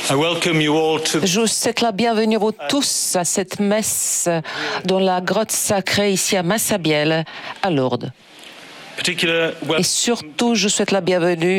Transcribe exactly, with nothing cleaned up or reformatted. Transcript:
I welcome you all to Je vous souhaite la bienvenue vous tous à cette messe dans la grotte sacrée ici à Massabielle, à Lourdes. particular Et surtout, je souhaite la bienvenue